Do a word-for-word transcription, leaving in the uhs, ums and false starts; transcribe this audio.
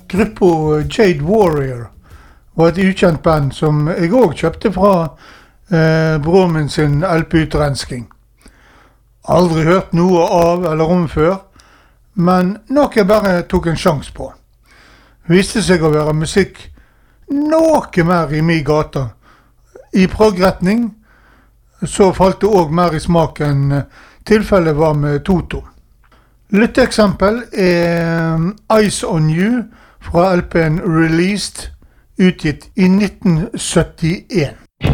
Gruppa Jade Warrior var et ukjent band som jeg også kjøpte fra eh, broren min sin L P-utrensking. Aldri hørt noe av eller om før, men noe jeg bare tok en sjans på. Viste seg å være musikk noe mer i min gata. I prog-retning så falt det også mer i smaken tilfellet var med Toto. Lytteeksempel er Eyes on You fra L P-en Released, utgitt i nitten syttien.